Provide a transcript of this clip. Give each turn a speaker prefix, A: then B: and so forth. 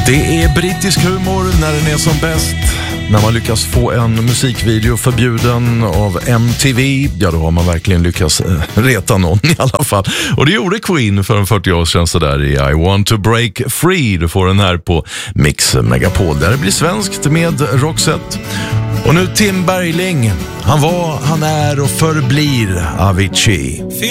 A: Det är brittisk humor när den är som bäst. När man lyckas få en musikvideo förbjuden av MTV, ja då har man verkligen lyckats reta någon i alla fall. Och det gjorde Queen för en 40 år sedan så där i I Want to Break Free. Du får den här på Mix Megapol. Där det blir svenskt med Roxette. Och nu Tim Bergling. Han var, han är och förblir Avicii.